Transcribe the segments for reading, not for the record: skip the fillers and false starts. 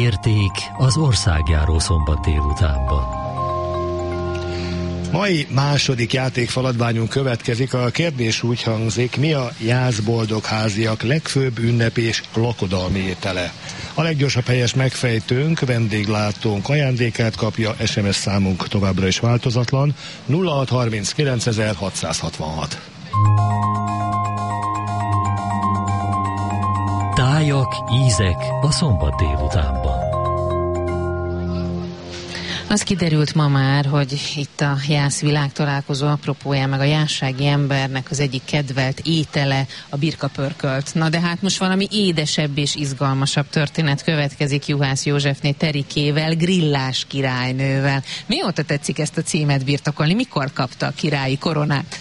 Érték az országjáró szombat délutánban. Mai második játékfaladványunk következik. A kérdés úgy hangzik: mi a Jászboldogháziak legfőbb ünnep és lakodalmi étele? A leggyorsabb helyes megfejtőnk, vendéglátónk ajándékát kapja. SMS számunk továbbra is változatlan: 0639 666. Tájak, ízek a szombat délutánban. Az kiderült ma már, hogy itt a Jász világtalálkozó apropóján meg a jászsági embernek az egyik kedvelt étele a birkapörkölt. Na de hát most valami édesebb és izgalmasabb történet következik Juhász Józsefné Terikével, grillás királynővel. Mióta tetszik ezt a címet birtokolni? Mikor kapta a királyi koronát?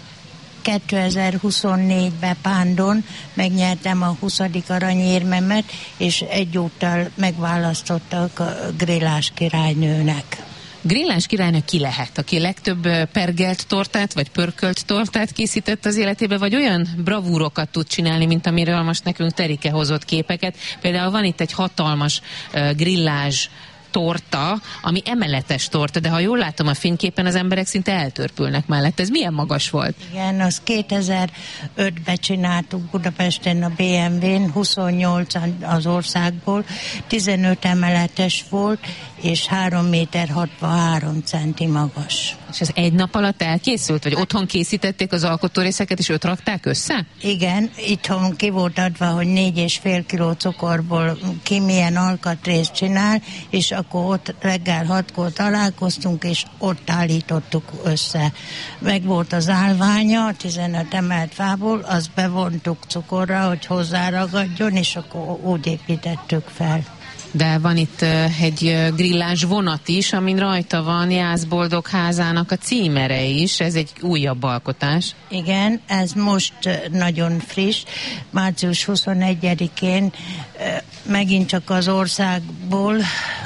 2024-ben Pándon megnyertem a 20. aranyérmemet, és egyúttal megválasztottak a grillás királynőnek. Grillás királynő ki lehet, aki legtöbb pergelt tortát, vagy pörkölt tortát készített az életébe, vagy olyan bravúrokat tud csinálni, mint amiről most nekünk Terike hozott képeket. Például van itt egy hatalmas grillás torta, ami emeletes torta, de ha jól látom a fényképen, az emberek szinte eltörpülnek mellett. Ez milyen magas volt? Igen, azt 2005-ben csináltuk Budapesten a BMW-n, 28 az országból, 15 emeletes volt, és 3 méter 63 centi magas. És ez egy nap alatt elkészült? Vagy otthon készítették az alkotórészeket, és őt rakták össze? Igen, itthon ki volt adva, hogy 4,5 kiló cukorból ki milyen alkatrészt csinál, és akkor ott reggel 6-kor találkoztunk, és ott állítottuk össze. Meg volt az állványa, 15 emelt fából, azt bevontuk cukorra, hogy hozzáragadjon, és akkor úgy építettük fel. De van itt egy grillás vonat is, amin rajta van Jászboldogházának a címere is. Ez egy újabb alkotás. Igen, ez most nagyon friss. Március 21-én megint csak az országból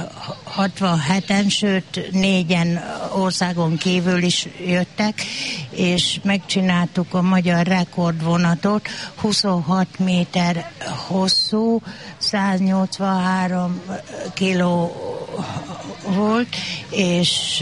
67-en, sőt 4-en országon kívül is jöttek, és megcsináltuk a magyar rekordvonatot, 26 méter hosszú, 183 kiló volt, és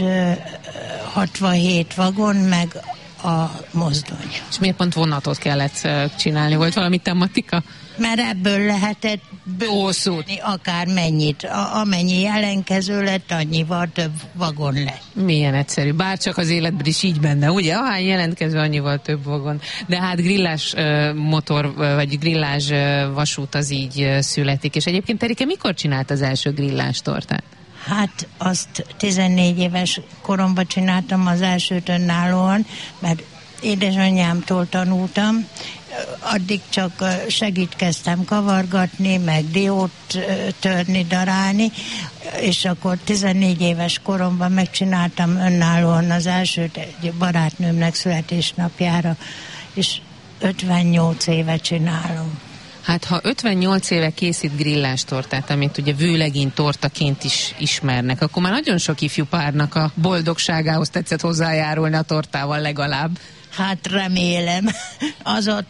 67 vagon, meg a mozdony. És miért pont vonatot kellett csinálni? Volt valami tematika? Mert ebből lehetett bőszúrni akár mennyit. Amennyi jelentkező lett, annyival több vagon lett. Milyen egyszerű. Bárcsak az életben is így benne, ugye? Ahány jelentkező, annyival több vagon. De hát grillás motor, vagy grillás vasút az így születik. És egyébként Terike, mikor csinált az első grillás tortát? Hát azt 14 éves koromban csináltam az elsőt önállóan, mert édesanyámtól tanultam, addig csak segítkeztem kavargatni, meg diót törni, darálni, és akkor 14 éves koromban megcsináltam önállóan az elsőt egy barátnőmnek születésnapjára, és 58 éve csinálom. Hát ha 58 éve készít grillás tortát, amit ugye vőlegény tortaként is ismernek, akkor már nagyon sok ifjú párnak a boldogságához tetszett hozzájárulni a tortával legalább. Hát remélem. Az a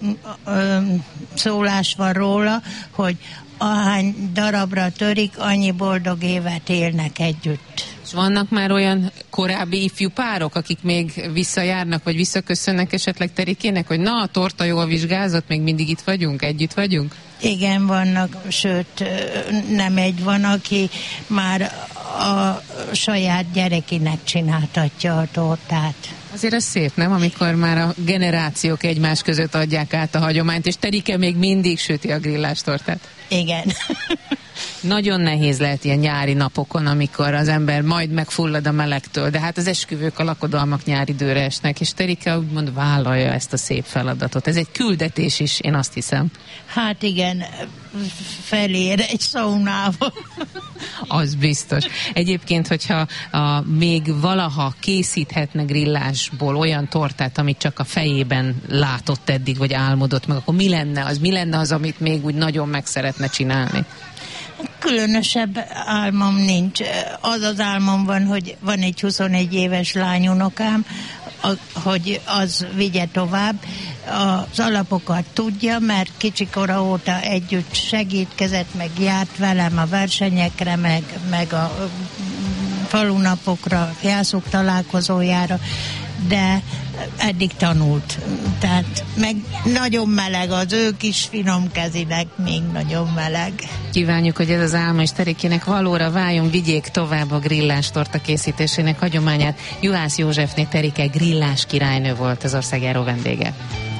szólás van róla, hogy ahány darabra törik, annyi boldog évet élnek együtt. És vannak már olyan korábbi ifjú párok, akik még visszajárnak, vagy visszaköszönnek esetleg Terikének, hogy na, a torta jól vizsgázott, még mindig itt vagyunk, együtt vagyunk? Igen, vannak, sőt, nem egy van, aki már a saját gyerekének csináltatja a tortát. Azért ez szép, nem? Amikor már a generációk egymás között adják át a hagyományt, és Terike még mindig süti a grillástortát. Igen. Nagyon nehéz lehet ilyen nyári napokon, amikor az ember majd megfullad a melegtől, de hát az esküvők, a lakodalmak nyári időre esnek, és Terike úgymond vállalja ezt a szép feladatot. Ez egy küldetés is, én azt hiszem. Hát igen, felér egy szaunába. Az biztos. Egyébként, hogyha még valaha készíthetne grillásból olyan tortát, amit csak a fejében látott eddig, vagy álmodott meg, akkor mi lenne az, amit még úgy nagyon meg szeretne csinálni? Különösebb álmom nincs. Az álmom van, hogy van egy 21 éves lányunokám, hogy az vigye tovább, az alapokat tudja, mert kicsikora óta együtt segítkezett, meg járt velem a versenyekre, meg a falunapokra, jászok találkozójára, de eddig tanult. Tehát meg nagyon meleg, az ő kis finom kezinek még nagyon meleg. Kívánjuk, hogy ez az álma és Terikének valóra váljon, vigyék tovább a grillás torta készítésének hagyományát. Juhász Józsefné Terike grillás királynő volt az országjáró vendége.